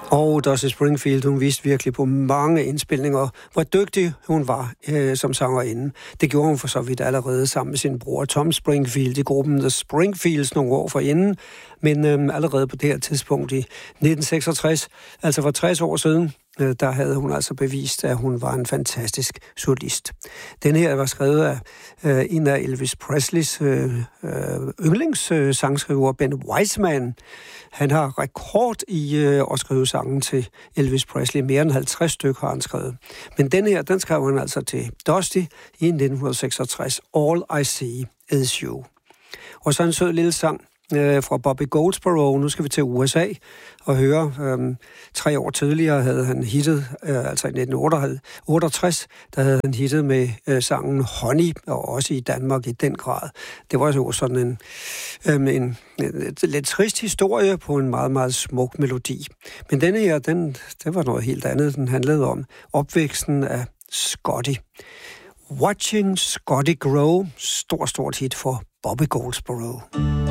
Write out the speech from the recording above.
Og Dusty Springfield, hun viste virkelig på mange indspilninger, hvor dygtig hun var som sangerinde. Det gjorde hun for så vidt allerede sammen med sin bror Tom Springfield i gruppen The Springfields nogle år forinden. Men allerede på det her tidspunkt i 1966, altså for 60 år siden, der havde hun altså bevist, at hun var en fantastisk solist. Den her var skrevet af en af Elvis Presleys yndlingssangskriver, Ben Wiseman. Han har rekord i at skrive sangen til Elvis Presley. Mere end 50 stykker har han skrevet. Men den her, den skrev han altså til Dusty i 1966. All I See Is You. Og så en sød lille sang fra Bobby Goldsboro. Nu skal vi til USA og høre. 3 år tidligere havde han hittet, altså i 1968, der havde han hittet med sangen Honey, og også i Danmark i den grad. Det var jo sådan en lidt trist historie på en meget, meget smuk melodi. Men denne her, det var noget helt andet. Den handlede om opvæksten af Scotty. Watching Scotty Grow. Stort hit for Bobby Goldsboro.